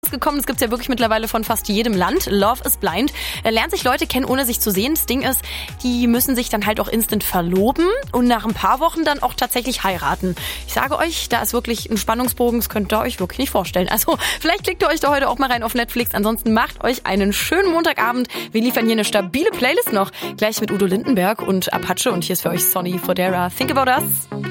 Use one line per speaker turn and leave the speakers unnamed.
rausgekommen. Das gibt's ja wirklich mittlerweile von fast jedem Land. Love is Blind. Lernt sich Leute kennen, ohne sich zu sehen. Das Ding ist, die müssen sich dann halt auch instant verloben und nach ein paar Wochen dann auch tatsächlich heiraten. Ich sage euch, da ist wirklich ein Spannungsbogen, das könnt ihr euch wirklich nicht vorstellen. Also vielleicht klickt ihr euch da heute auch mal rein auf Netflix. Ansonsten macht euch einen schönen Montagabend. Wir liefern hier eine stabile Playlist noch. Gleich mit Udo Lindenberg und Apache. Und hier ist für euch Sonny Fodera. Think About Us.